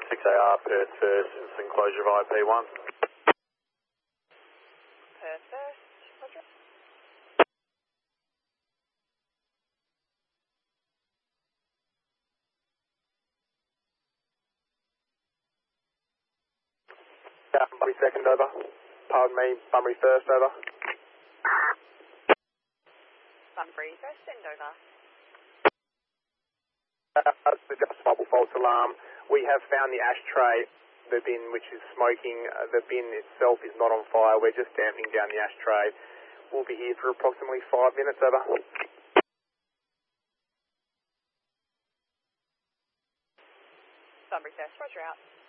6AR, Perth first, it's enclosure of IP1. Perth first, roger. Bunbury second over. Pardon me, Bunbury first over. Bunbury first, send over. The justifiable false alarm. We have found the ashtray, the bin which is smoking. The bin itself is not on fire. We're just damping down the ashtray. We'll be here for approximately 5 minutes, over. Bunbury first, roger out.